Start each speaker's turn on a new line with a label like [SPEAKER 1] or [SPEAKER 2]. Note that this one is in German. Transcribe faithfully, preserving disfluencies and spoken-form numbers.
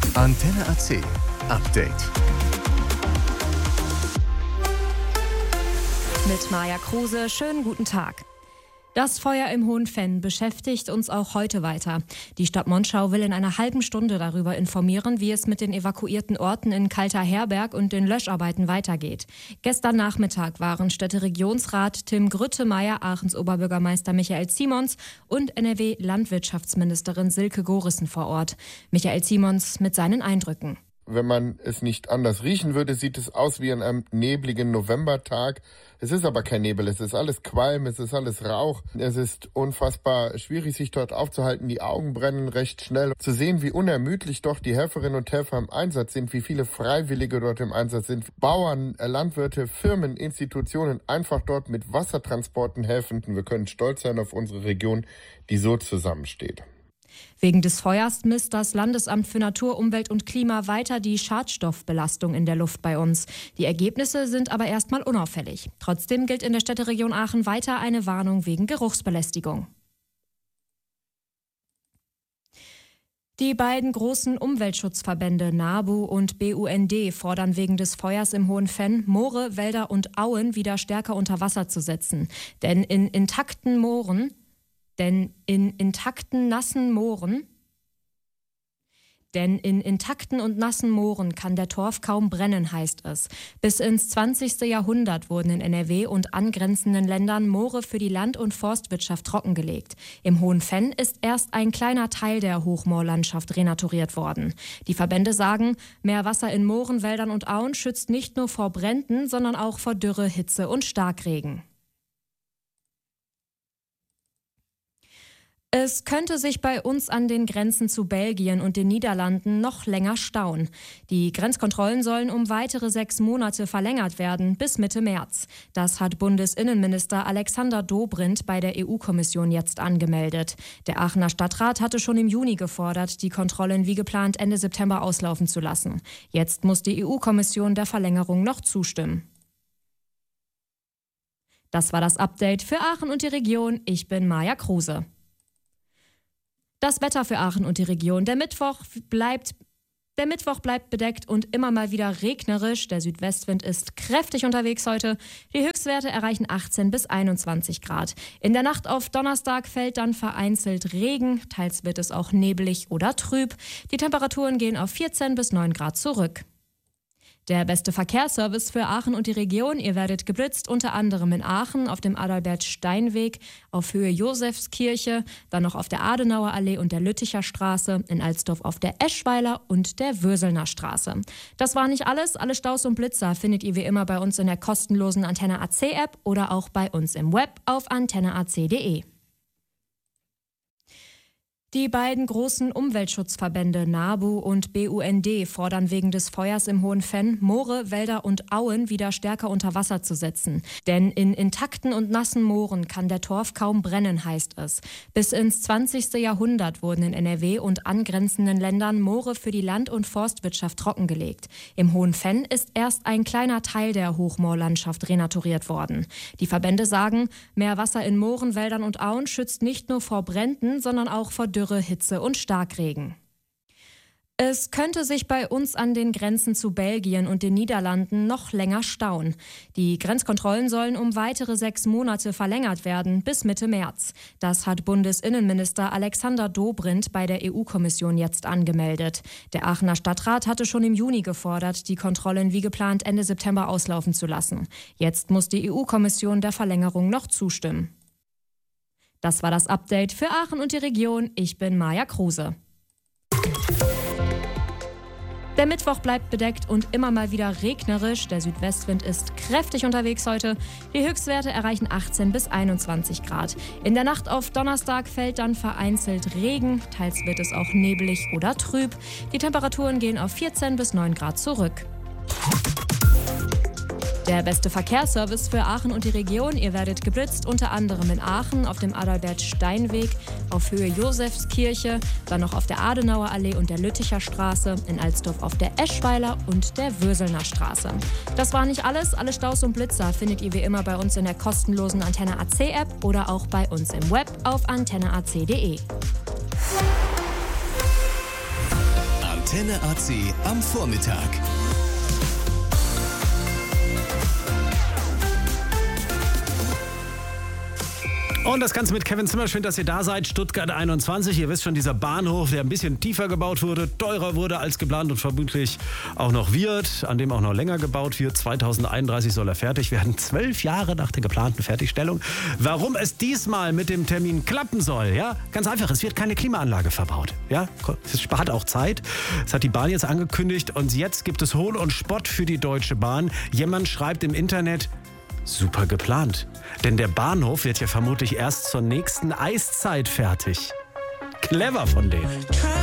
[SPEAKER 1] Antenne A C Update.
[SPEAKER 2] Mit Maja Kruse, schönen guten Tag. Das Feuer im Hohenfenn beschäftigt uns auch heute weiter. Die Stadt Monschau will in einer halben Stunde darüber informieren, wie es mit den evakuierten Orten in Kalter-Herberg und den Löscharbeiten weitergeht. Gestern Nachmittag waren Städteregierungsrat Tim Grüttemeier, Aachens Oberbürgermeister Michael Simons und N R W-Landwirtschaftsministerin Silke Gorissen vor Ort. Michael Simons mit seinen Eindrücken.
[SPEAKER 3] Wenn man es nicht anders riechen würde, sieht es aus wie an einem nebligen Novembertag. Es ist aber kein Nebel, es ist alles Qualm, es ist alles Rauch. Es ist unfassbar schwierig, sich dort aufzuhalten. Die Augen brennen recht schnell. Zu sehen, wie unermüdlich doch die Helferinnen und Helfer im Einsatz sind, wie viele Freiwillige dort im Einsatz sind. Bauern, Landwirte, Firmen, Institutionen einfach dort mit Wassertransporten helfen. Wir können stolz sein auf unsere Region, die so zusammensteht.
[SPEAKER 2] Wegen des Feuers misst das Landesamt für Natur, Umwelt und Klima weiter die Schadstoffbelastung in der Luft bei uns. Die Ergebnisse sind aber erstmal unauffällig. Trotzdem gilt in der Städteregion Aachen weiter eine Warnung wegen Geruchsbelästigung. Die beiden großen Umweltschutzverbände NABU und B U N D fordern wegen des Feuers im Hohenfenn, Moore, Wälder und Auen wieder stärker unter Wasser zu setzen. Denn in intakten Mooren Denn in intakten, nassen Mooren, denn in intakten und nassen Mooren kann der Torf kaum brennen, heißt es. Bis ins zwanzigste Jahrhundert wurden in N R W und angrenzenden Ländern Moore für die Land- und Forstwirtschaft trockengelegt. Im Hohenfenn ist erst ein kleiner Teil der Hochmoorlandschaft renaturiert worden. Die Verbände sagen, mehr Wasser in Mooren, Wäldern und Auen schützt nicht nur vor Bränden, sondern auch vor Dürre, Hitze und Starkregen. Es könnte sich bei uns an den Grenzen zu Belgien und den Niederlanden noch länger stauen. Die Grenzkontrollen sollen um weitere sechs Monate verlängert werden, bis Mitte März. Das hat Bundesinnenminister Alexander Dobrindt bei der E U-Kommission jetzt angemeldet. Der Aachener Stadtrat hatte schon im Juni gefordert, die Kontrollen wie geplant Ende September auslaufen zu lassen. Jetzt muss die E U-Kommission der Verlängerung noch zustimmen. Das war das Update für Aachen und die Region. Ich bin Maja Kruse. Das Wetter für Aachen und die Region. Der Mittwoch bleibt, der Mittwoch bleibt bedeckt und immer mal wieder regnerisch. Der Südwestwind ist kräftig unterwegs heute. Die Höchstwerte erreichen achtzehn bis einundzwanzig Grad. In der Nacht auf Donnerstag fällt dann vereinzelt Regen. Teils wird es auch neblig oder trüb. Die Temperaturen gehen auf vierzehn bis neun Grad zurück. Der beste Verkehrsservice für Aachen und die Region. Ihr werdet geblitzt, unter anderem in Aachen auf dem Adalbert-Steinweg auf Höhe Josefskirche, dann noch auf der Adenauer Allee und der Lütticher Straße, in Alsdorf auf der Eschweiler und der Würselner Straße. Das war nicht alles. Alle Staus und Blitzer findet ihr wie immer bei uns in der kostenlosen Antenne A C App oder auch bei uns im Web auf antenne a c punkt d e. Die beiden großen Umweltschutzverbände NABU und B U N D fordern wegen des Feuers im Hohenfenn, Moore, Wälder und Auen wieder stärker unter Wasser zu setzen. Denn in intakten und nassen Mooren kann der Torf kaum brennen, heißt es. Bis ins zwanzigste Jahrhundert wurden in N R W und angrenzenden Ländern Moore für die Land- und Forstwirtschaft trockengelegt. Im Hohenfenn ist erst ein kleiner Teil der Hochmoorlandschaft renaturiert worden. Die Verbände sagen, mehr Wasser in Mooren, Wäldern und Auen schützt nicht nur vor Bränden, sondern auch vor Dürre, Hitze und Starkregen. Es könnte sich bei uns an den Grenzen zu Belgien und den Niederlanden noch länger stauen. Die Grenzkontrollen sollen um weitere sechs Monate verlängert werden, bis Mitte März. Das hat Bundesinnenminister Alexander Dobrindt bei der E U-Kommission jetzt angemeldet. Der Aachener Stadtrat hatte schon im Juni gefordert, die Kontrollen wie geplant Ende September auslaufen zu lassen. Jetzt muss die E U-Kommission der Verlängerung noch zustimmen. Das war das Update für Aachen und die Region. Ich bin Maja Kruse. Der Mittwoch bleibt bedeckt und immer mal wieder regnerisch. Der Südwestwind ist kräftig unterwegs heute. Die Höchstwerte erreichen achtzehn bis einundzwanzig Grad. In der Nacht auf Donnerstag fällt dann vereinzelt Regen. Teils wird es auch neblig oder trüb. Die Temperaturen gehen auf vierzehn bis neun Grad zurück. Der beste Verkehrsservice für Aachen und die Region. Ihr werdet geblitzt, unter anderem in Aachen auf dem Adalbert-Steinweg auf Höhe Josefskirche, dann noch auf der Adenauer Allee und der Lütticher Straße, in Alsdorf auf der Eschweiler und der Würselner Straße. Das war nicht alles. Alle Staus und Blitzer findet ihr wie immer bei uns in der kostenlosen Antenne A C App oder auch bei uns im Web auf antenne a c punkt d e.
[SPEAKER 1] Antenne A C am Vormittag.
[SPEAKER 4] Und das Ganze mit Kevin Zimmer. Schön, dass ihr da seid. Stuttgart einundzwanzig. Ihr wisst schon, dieser Bahnhof, der ein bisschen tiefer gebaut wurde, teurer wurde als geplant und vermutlich auch noch wird, an dem auch noch länger gebaut wird. zweitausendeinunddreißig soll er fertig werden. Zwölf Jahre nach der geplanten Fertigstellung. Warum es diesmal mit dem Termin klappen soll? Ja, ganz einfach. Es wird keine Klimaanlage verbaut. Ja, es spart auch Zeit. Das hat die Bahn jetzt angekündigt. Und jetzt gibt es Hohn und Spott für die Deutsche Bahn. Jemand schreibt im Internet: Super geplant. Denn der Bahnhof wird ja vermutlich erst zur nächsten Eiszeit fertig. Clever von denen.